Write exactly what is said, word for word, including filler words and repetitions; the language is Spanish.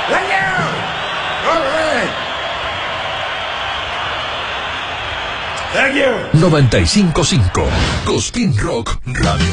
Thank you. All right. Thank you. noventa y cinco punto cinco Cosquín Rock Radio.